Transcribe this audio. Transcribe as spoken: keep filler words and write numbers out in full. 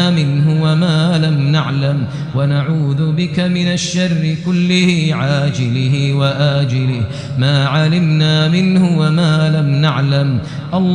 علمنا منه وما لم نعلم ونعوذ بك من الشر كله عاجله وآجله ما علمنا منه وما لم نعلم.